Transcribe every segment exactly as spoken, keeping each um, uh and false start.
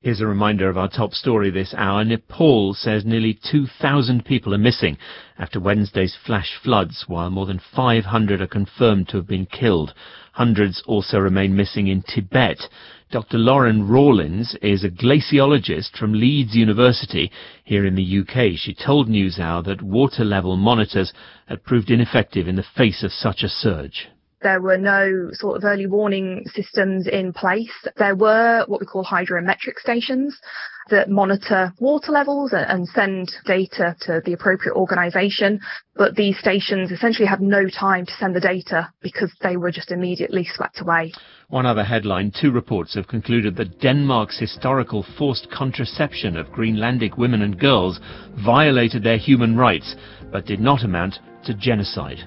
Here's a reminder of our top story this hour. Nepal says nearly two thousand people are missing after Wednesday's flash floods, while more than five hundred are confirmed to have been killed. Hundreds also remain missing in Tibet. Doctor Lauren Rawlins is a glaciologist from Leeds University here in the U K. She told NewsHour that water level monitors had proved ineffective in the face of such a surge. There were no sort of early warning systems in place. There were what we call hydrometric stations that monitor water levels and send data to the appropriate organisation. But these stations essentially had no time to send the data because they were just immediately swept away. One other headline, two reports have concluded that Denmark's historical forced contraception of Greenlandic women and girls violated their human rights, but did not amount to genocide.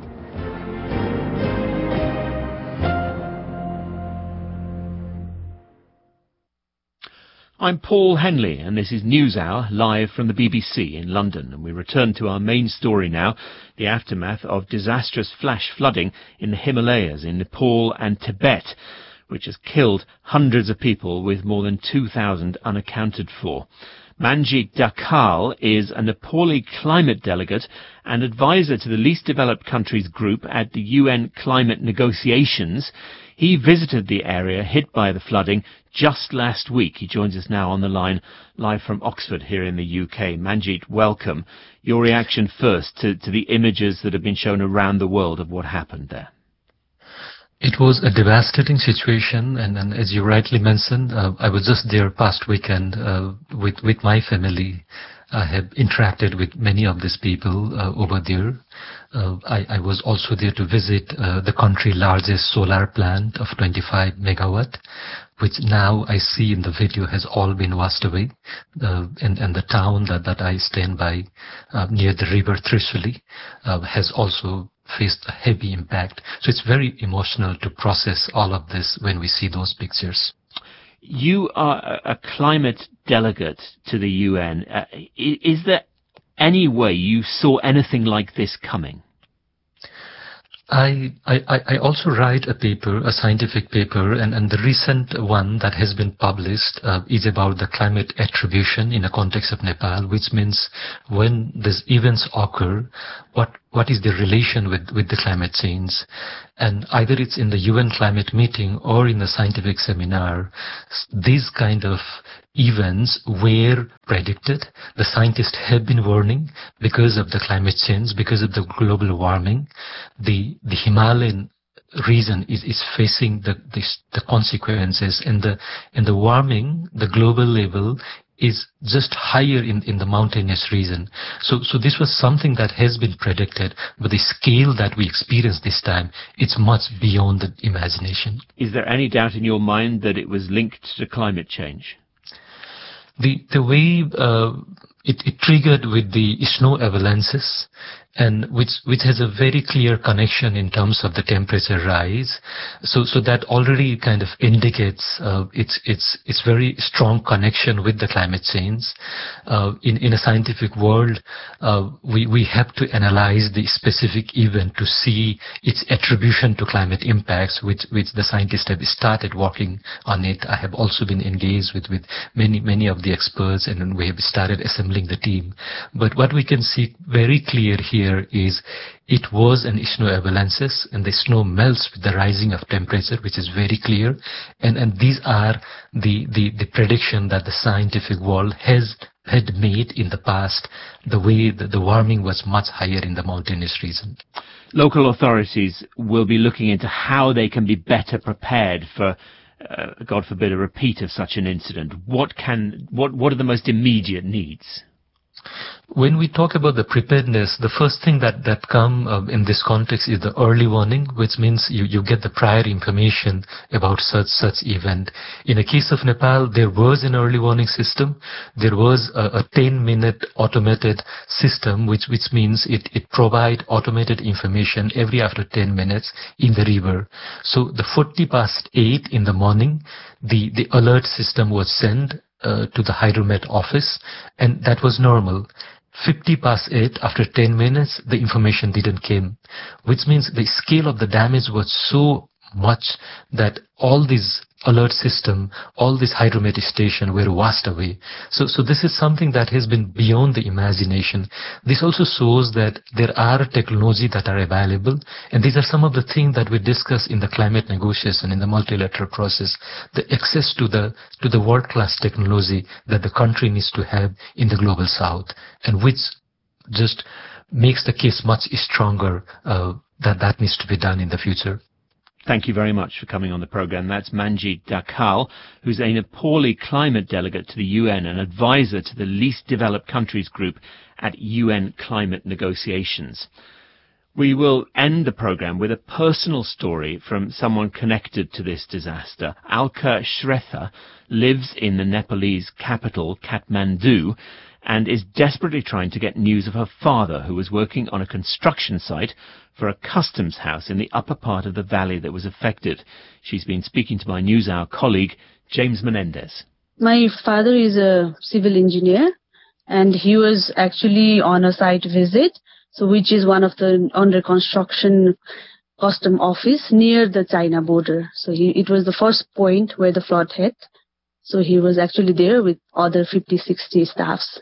I'm Paul Henley, and this is NewsHour, live from the B B C in London. And we return to our main story now, the aftermath of disastrous flash flooding in the Himalayas in Nepal and Tibet, which has killed hundreds of people with more than two thousand unaccounted for. Manjit Dakkal is a Nepali climate delegate and advisor to the Least Developed Countries Group at the U N climate negotiations. He visited the area hit by the flooding just last week. He joins us now on the line, live from Oxford here in the U K. Manjit, welcome. Your reaction first to, to the images that have been shown around the world of what happened there. It was a devastating situation, and, and as you rightly mentioned, uh, I was just there past weekend uh, with, with my family. I have interacted with many of these people uh, over there. Uh, I, I was also there to visit uh, the country's largest solar plant of twenty-five megawatt, which now I see in the video has all been washed away. Uh, and, and the town that, that I stand by uh, near the river Trishuli uh, has also faced a heavy impact. So it's very emotional to process all of this when we see those pictures. You are a climate delegate to the U N. Uh, is there any way you saw anything like this coming? I, I, I also write a paper, a scientific paper, and, and the recent one that has been published uh, is about the climate attribution in the context of Nepal, which means when these events occur, what what is the relation with, with the climate change. And either it's in the U N climate meeting or in the scientific seminar, these kind of events were predicted. The scientists have been warning because of the climate change, because of the global warming. The, the Himalayan region is, is facing the, the, the consequences, and the, and the warming, the global level, is just higher in, in the mountainous region. So, so this was something that has been predicted, but the scale that we experience this time, it's much beyond the imagination. Is there any doubt in your mind that it was linked to climate change? The, the way uh, it, it triggered with the snow avalanches, and which which has a very clear connection in terms of the temperature rise. So so that already kind of indicates uh, its its its very strong connection with the climate change. Uh, in in a scientific world, uh, we we have to analyze the specific event to see its attribution to climate impacts, which which the scientists have started working on it. I have also been engaged with with many many of the experts, and we have started assembling the team. But what we can see very clear here is it was an snow avalanches, and the snow melts with the rising of temperature, which is very clear. And, and these are the, the, the prediction that the scientific world has had made in the past, the way that the warming was much higher in the mountainous region. Local authorities will be looking into how they can be better prepared for, uh, God forbid, a repeat of such an incident. What can, what, what are the most immediate needs? When we talk about the preparedness, the first thing that, that come uh, in this context is the early warning, which means you, you get the prior information about such such event. In the case of Nepal, there was an early warning system. There was a, a ten minute automated system, which, which means it, it provide automated information every after ten minutes in the river. So the forty past eight in the morning, the, the alert system was sent Uh, to the Hydromet office, and that was normal. fifty past eight, after ten minutes, the information didn't came, which means the scale of the damage was so much that all these alert system, all these hydromet stations were washed away. So, so this is something that has been beyond the imagination. This also shows that there are technology that are available, and these are some of the things that we discuss in the climate negotiation, in the multilateral process, the access to the, to the world-class technology that the country needs to have in the global south, and which just makes the case much stronger uh, that that needs to be done in the future. Thank you very much for coming on the programme. That's Manjeet Dakhal, who's a Nepali climate delegate to the U N and advisor to the Least Developed Countries Group at U N climate negotiations. We will end the programme with a personal story from someone connected to this disaster. Alka Shrestha lives in the Nepalese capital, Kathmandu, and is desperately trying to get news of her father, who was working on a construction site for a customs house in the upper part of the valley that was affected. She's been speaking to my NewsHour colleague, James Menendez. My father is a civil engineer, and he was actually on a site visit, so which is one of the under construction custom office near the China border. So he, it was the first point where the flood hit. So he was actually there with other fifty, sixty staffs.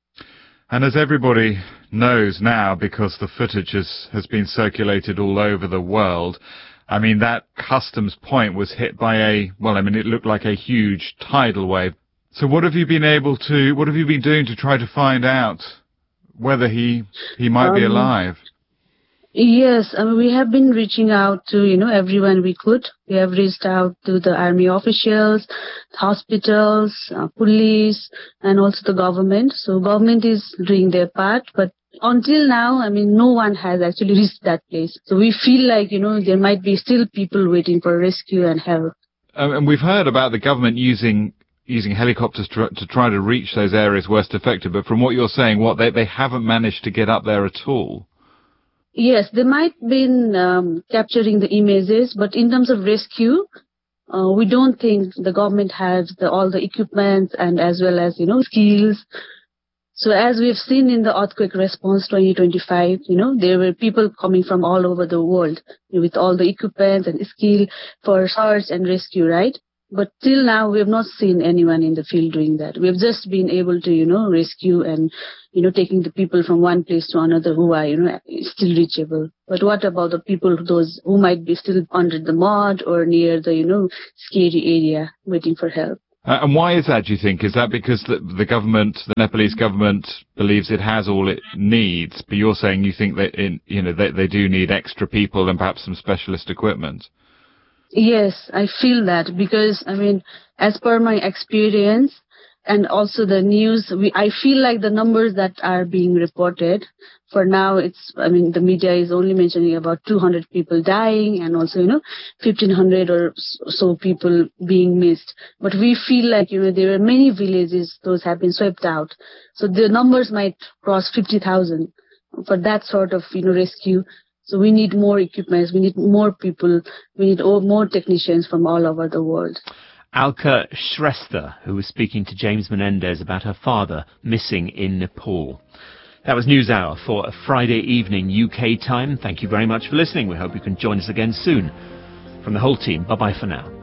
And as everybody knows now, because the footage has, has been circulated all over the world, I mean, that customs point was hit by a, well, I mean, it looked like a huge tidal wave. So what have you been able to, what have you been doing to try to find out whether he, he might um, be alive? Yes, I mean, we have been reaching out to, you know, everyone we could. We have reached out to the army officials, hospitals, uh, police, and also the government. So government is doing their part, but until now, I mean, no one has actually reached that place. So we feel like, you know, there might be still people waiting for rescue and help. Um, and we've heard about the government using using helicopters to, to try to reach those areas worst affected, but from what you're saying, what they, they haven't managed to get up there at all. Yes, they might have been um, capturing the images, but in terms of rescue, uh, we don't think the government has the, all the equipment and as well as, you know, skills. So as we've seen in the earthquake response twenty twenty-five, you know, there were people coming from all over the world with all the equipment and skill for search and rescue, right? But till now, we have not seen anyone in the field doing that. We have just been able to, you know, rescue and, you know, taking the people from one place to another who are, you know, still reachable. But what about the people, those who might be still under the mud or near the, you know, scary area waiting for help? Uh, and why is that, do you think? Is that because the, the government, the Nepalese government, believes it has all it needs, but you're saying you think that, in, you know, they, they do need extra people and perhaps some specialist equipment? Yes, I feel that because, I mean, as per my experience and also the news, we, I feel like the numbers that are being reported, for now it's, I mean, the media is only mentioning about two hundred people dying and also, you know, fifteen hundred or so people being missed. But we feel like, you know, there are many villages, those have been swept out. So the numbers might cross fifty thousand for that sort of, you know, rescue. So we need more equipment, we need more people, we need more technicians from all over the world. Alka Shrestha, who was speaking to James Menendez about her father missing in Nepal. That was NewsHour for a Friday evening U K time. Thank you very much for listening. We hope you can join us again soon. From the whole team, bye-bye for now.